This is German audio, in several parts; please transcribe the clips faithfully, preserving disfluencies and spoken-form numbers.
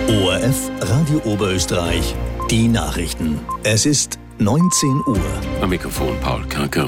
O R F Radio Oberösterreich, die Nachrichten. Es ist neunzehn Uhr. Am Mikrofon Paul Kanker.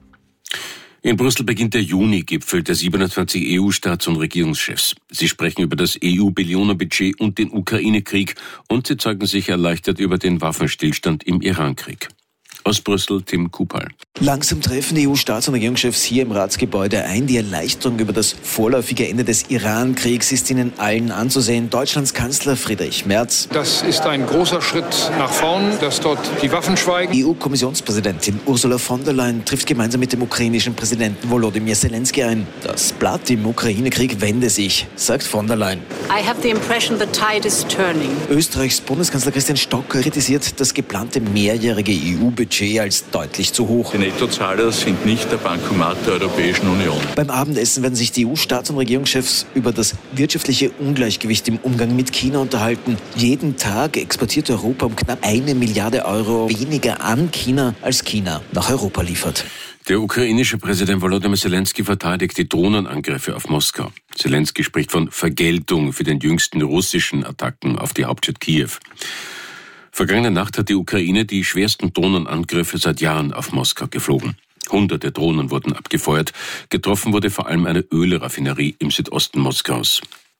In Brüssel beginnt der Juni-Gipfel der siebenundzwanzig E U-Staats- und Regierungschefs. Sie sprechen über das E U-Billionen-Budget und den Ukraine-Krieg und sie zeigen sich erleichtert über den Waffenstillstand im Iran-Krieg. Aus Brüssel, Tim Kupal. Langsam treffen die E U-Staats- und Regierungschefs hier im Ratsgebäude ein. Die Erleichterung über das vorläufige Ende des Iran-Kriegs ist ihnen allen anzusehen. Deutschlands Kanzler Friedrich Merz. Das ist ein großer Schritt nach vorn, dass dort die Waffen schweigen. E U-Kommissionspräsidentin Ursula von der Leyen trifft gemeinsam mit dem ukrainischen Präsidenten Volodymyr Zelensky ein. Das Blatt im Ukraine-Krieg wende sich, sagt von der Leyen. I have the impression the tide is turning. Österreichs Bundeskanzler Christian Stocker kritisiert das geplante mehrjährige E U-Budget als deutlich zu hoch. Die Nettozahler sind nicht der Bankomat der Europäischen Union. Beim Abendessen werden sich die E U-Staats- und Regierungschefs über das wirtschaftliche Ungleichgewicht im Umgang mit China unterhalten. Jeden Tag exportiert Europa um knapp eine Milliarde Euro weniger an China, als China nach Europa liefert. Der ukrainische Präsident Volodymyr Zelensky verteidigt die Drohnenangriffe auf Moskau. Zelensky spricht von Vergeltung für den jüngsten russischen Attacken auf die Hauptstadt Kiew. Vergangene Nacht hat die Ukraine die schwersten Drohnenangriffe seit Jahren auf Moskau geflogen. Hunderte Drohnen wurden abgefeuert. Getroffen wurde vor allem eine Ölraffinerie im Südosten Moskaus.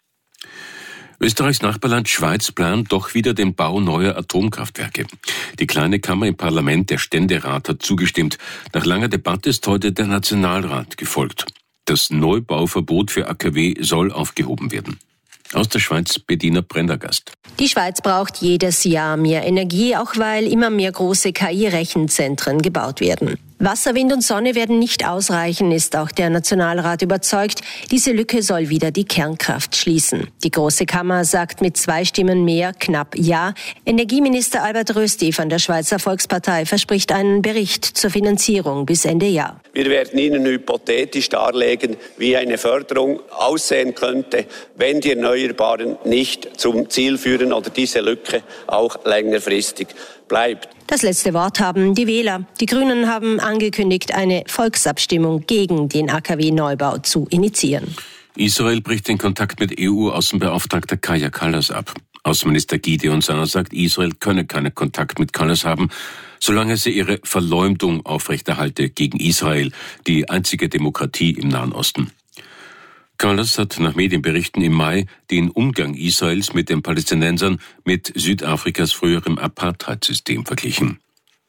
Österreichs Nachbarland Schweiz plant doch wieder den Bau neuer Atomkraftwerke. Die kleine Kammer im Parlament, der Ständerat, hat zugestimmt. Nach langer Debatte ist heute der Nationalrat gefolgt. Das Neubauverbot für A K W soll aufgehoben werden. Aus der Schweiz Bedina Prendergast. Die Schweiz braucht jedes Jahr mehr Energie, auch weil immer mehr große K I-Rechenzentren gebaut werden. Wasser, Wind und Sonne werden nicht ausreichen, ist auch der Nationalrat überzeugt. Diese Lücke soll wieder die Kernkraft schließen. Die Große Kammer sagt mit zwei Stimmen mehr knapp Ja. Energieminister Albert Rösti von der Schweizer Volkspartei verspricht einen Bericht zur Finanzierung bis Ende Jahr. Wir werden Ihnen hypothetisch darlegen, wie eine Förderung aussehen könnte, wenn die Erneuerbaren nicht zum Ziel führen oder diese Lücke auch längerfristig bleibt. Das letzte Wort haben die Wähler. Die Grünen haben angekündigt, eine Volksabstimmung gegen den A K W-Neubau zu initiieren. Israel bricht den Kontakt mit E U-Außenbeauftragter Kaja Kallas ab. Außenminister Gideon Saar sagt, Israel könne keinen Kontakt mit Kallas haben, solange sie ihre Verleumdung aufrechterhalte gegen Israel, die einzige Demokratie im Nahen Osten. Kallas hat nach Medienberichten im Mai den Umgang Israels mit den Palästinensern mit Südafrikas früherem Apartheidsystem verglichen.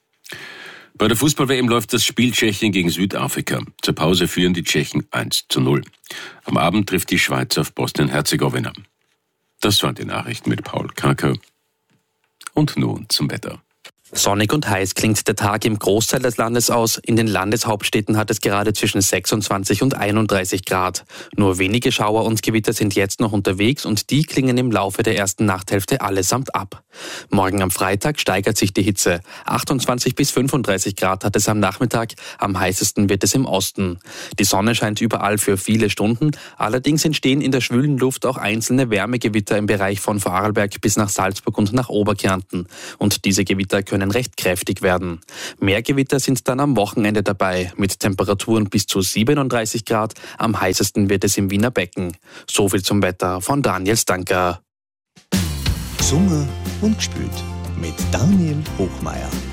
Bei der Fußball-W M läuft das Spiel Tschechien gegen Südafrika. Zur Pause führen die Tschechen eins zu null. Am Abend trifft die Schweiz auf Bosnien-Herzegowina. Das waren die Nachrichten mit Paul Kanker. Und nun zum Wetter. Sonnig und heiß klingt der Tag im Großteil des Landes aus. In den Landeshauptstädten hat es gerade zwischen sechsundzwanzig und einunddreißig Grad. Nur wenige Schauer und Gewitter sind jetzt noch unterwegs und die klingen im Laufe der ersten Nachthälfte allesamt ab. Morgen am Freitag steigert sich die Hitze. achtundzwanzig bis fünfunddreißig Grad hat es am Nachmittag. Am heißesten wird es im Osten. Die Sonne scheint überall für viele Stunden. Allerdings entstehen in der schwülen Luft auch einzelne Wärmegewitter im Bereich von Vorarlberg bis nach Salzburg und nach Oberkärnten. Und diese Gewitter können können recht kräftig werden. Mehr Gewitter sind dann am Wochenende dabei, mit Temperaturen bis zu siebenunddreißig Grad. Am heißesten wird es im Wiener Becken. So viel zum Wetter von Daniel Stanker. Sommer und gespült mit Daniel Hochmeier.